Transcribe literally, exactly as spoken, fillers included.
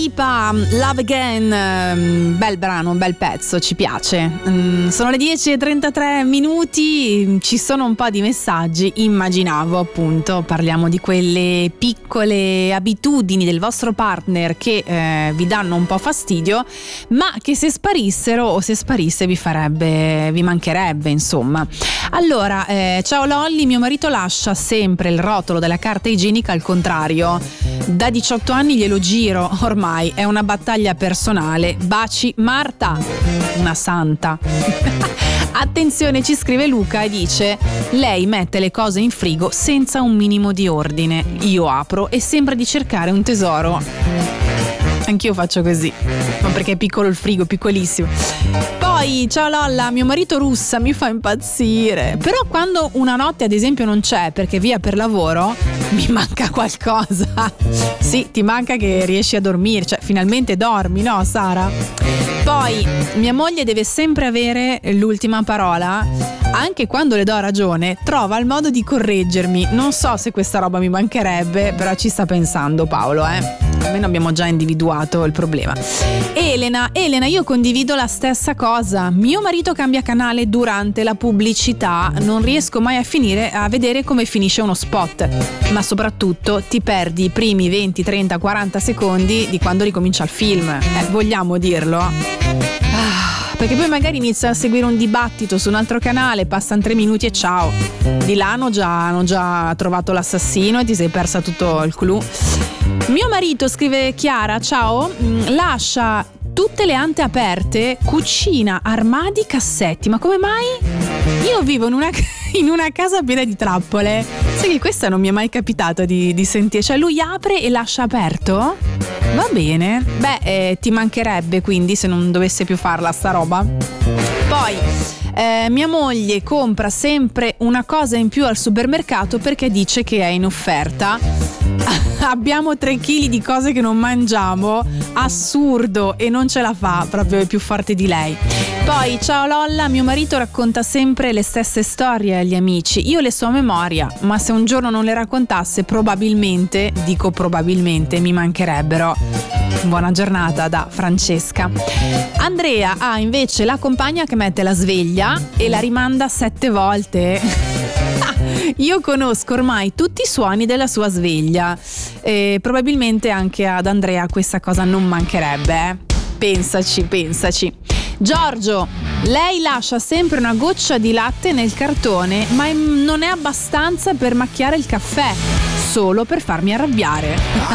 Lipa, Love Again, bel brano, un bel pezzo, ci piace. Sono le dieci e trentatré minuti, ci sono un po' di messaggi, immaginavo appunto, parliamo di quelle piccole abitudini del vostro partner che eh, vi danno un po' fastidio, ma che se sparissero o se sparisse vi farebbe, vi mancherebbe, insomma. Allora, eh, ciao Lolli, mio marito lascia sempre il rotolo della carta igienica al contrario. Da diciotto anni glielo giro, ormai è una battaglia personale. Baci Marta, una santa. Attenzione, ci scrive Luca e dice: lei mette le cose in frigo senza un minimo di ordine. Io apro e sembra di cercare un tesoro. Anch'io faccio così, ma perché è piccolo il frigo, piccolissimo. Poi, ciao Lolla, mio marito russa mi fa impazzire. Però quando una notte ad esempio non c'è perché è via per lavoro, mi manca qualcosa. Sì, ti manca che riesci a dormire, cioè finalmente dormi, no Sara? Poi, mia moglie deve sempre avere l'ultima parola. Anche quando le do ragione, trova il modo di correggermi. Non so se questa roba mi mancherebbe, però ci sta pensando Paolo, eh. Almeno abbiamo già individuato il problema. Elena, Elena, io condivido la stessa cosa. Mio marito cambia canale durante la pubblicità. Non riesco mai a finire a vedere come finisce uno spot. Ma soprattutto ti perdi i primi venti, trenta, quaranta secondi di quando ricomincia il film. Eh, vogliamo dirlo? Ah. Perché poi magari inizia a seguire un dibattito su un altro canale, passano tre minuti e ciao. Di là hanno già, hanno già trovato l'assassino e ti sei persa tutto il clou. Mio marito, scrive Chiara, ciao, lascia tutte le ante aperte, cucina, armadi, cassetti. Ma come mai? Io vivo in una, in una casa piena di trappole. Sai che questa non mi è mai capitata di, di sentire. Cioè lui apre e lascia aperto? Va bene. Beh, eh, ti mancherebbe quindi se non dovesse più farla sta roba. Poi eh, mia moglie compra sempre una cosa in più al supermercato perché dice che è in offerta. Abbiamo tre chili di cose che non mangiamo, assurdo, e non ce la fa, proprio è più forte di lei. Poi, ciao Lolla, mio marito racconta sempre le stesse storie agli amici, io le so a memoria, ma se un giorno non le raccontasse probabilmente, dico probabilmente, mi mancherebbero. Buona giornata da Francesca. Andrea ha invece la compagna che mette la sveglia e la rimanda sette volte. Io conosco ormai tutti i suoni della sua sveglia e probabilmente anche ad Andrea questa cosa non mancherebbe, eh? Pensaci, pensaci. Giorgio, lei lascia sempre una goccia di latte nel cartone, ma non è abbastanza per macchiare il caffè, solo per farmi arrabbiare.